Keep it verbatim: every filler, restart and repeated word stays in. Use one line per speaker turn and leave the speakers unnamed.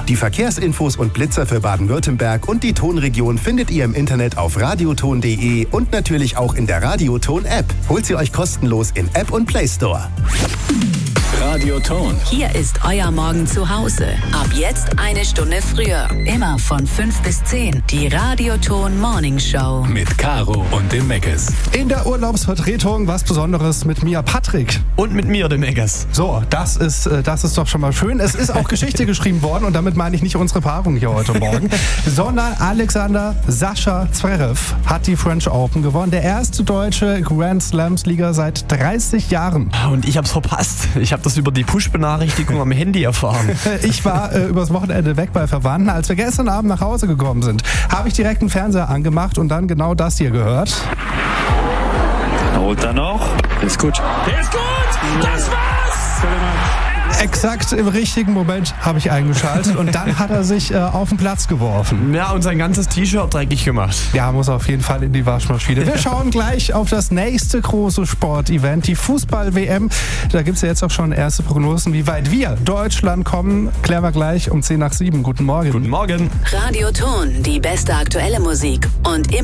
Die Verkehrsinfos und Blitzer für Baden-Württemberg und die Tonregion findet ihr im Internet auf radioton punkt de und natürlich auch in der Radioton-App. Holt sie euch kostenlos in App und Play Store.
Radioton.
Hier ist euer Morgen zu Hause. Ab jetzt eine Stunde früher. Immer von fünf bis zehn. Die Radioton Morning Show.
Mit Caro und dem Meckes.
In der Urlaubsvertretung was Besonderes mit mir, Patrick.
Und mit mir, dem Meckes.
So, das ist, das ist doch schon mal schön. Es ist auch Geschichte geschrieben worden und damit meine ich nicht unsere Paarung hier heute Morgen, sondern Alexander Sascha Zverev hat die French Open gewonnen. Der erste deutsche Grand Slams-Sieger seit dreißig Jahren.
Und ich hab's verpasst. Ich habe das über die Push-Benachrichtigung am Handy erfahren.
Ich war äh, übers Wochenende weg bei Verwandten. Als wir gestern Abend nach Hause gekommen sind, habe ich direkt einen Fernseher angemacht und dann genau das hier gehört.
Dann holt er noch. Ist gut.
Der ist gut! Das war's!
Exakt im richtigen Moment habe ich eingeschaltet und dann hat er sich äh, auf den Platz geworfen.
Ja, und sein ganzes T-Shirt dreckig gemacht.
Ja, muss auf jeden Fall in die Waschmaschine. Wir schauen gleich auf das nächste große Sportevent, die Fußball-W M. Da gibt es ja jetzt auch schon erste Prognosen, wie weit wir, Deutschland, kommen. Klären wir gleich um zehn nach sieben. Guten Morgen.
Guten Morgen.
Radioton, die beste aktuelle Musik und immer